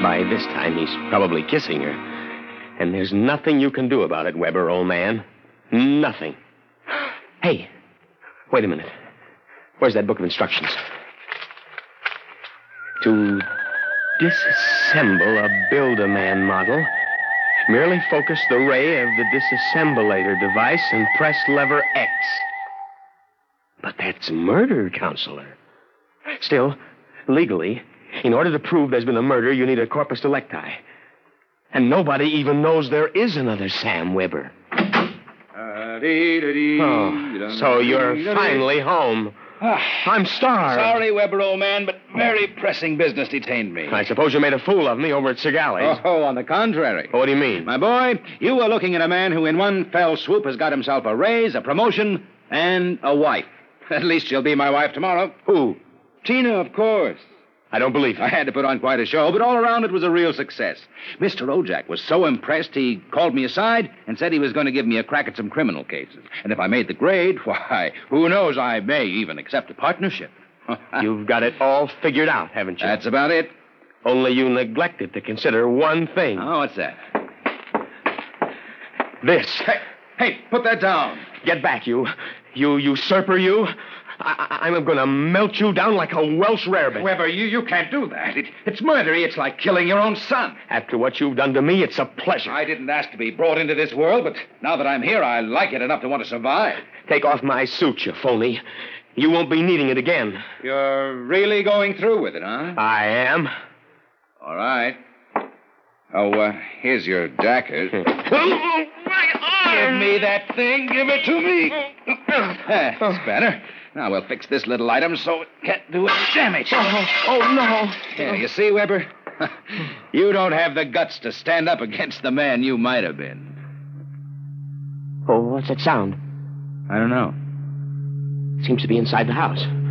By this time, he's probably kissing her. And there's nothing you can do about it, Weber, old man. Nothing. Hey, wait a minute. Where's that book of instructions? To disassemble a Build-A-Man model, merely focus the ray of the disassemblator device and press lever X. But that's murder, Counselor. Still, legally, in order to prove there's been a murder, you need a corpus delicti. And nobody even knows there is another Sam Weber. Oh, so you're finally home. I'm starved. Sorry, Weber, old man, but very pressing business detained me. I suppose you made a fool of me over at Segali's. Oh, on the contrary. What do you mean? My boy, you are looking at a man who in one fell swoop has got himself a raise, a promotion, and a wife. At least she'll be my wife tomorrow. Who? Tina, of course. I don't believe I it. had to put on quite a show, but all around it was a real success. Mr. Ojak was so impressed, he called me aside and said he was going to give me a crack at some criminal cases. And if I made the grade, why, who knows, I may even accept a partnership. You've got it all figured out, haven't you? That's about it. Only you neglected to consider one thing. Oh, what's that? This. Hey, put that down. Get back, you usurper, you. I'm going to melt you down like a Welsh rarebit. Weber, you can't do that. It's murder. It's like killing your own son. After what you've done to me, it's a pleasure. I didn't ask to be brought into this world, but now that I'm here, I like it enough to want to survive. Take off my suit, you phony. You won't be needing it again. You're really going through with it, huh? I am. All right. Oh, here's your jacket. Give me that thing. Give it to me. That's better. Now we'll fix this little item so it can't do any damage. Oh, no. Yeah, you see, Weber? You don't have the guts to stand up against the man you might have been. Oh, what's that sound? I don't know. Seems to be inside the house.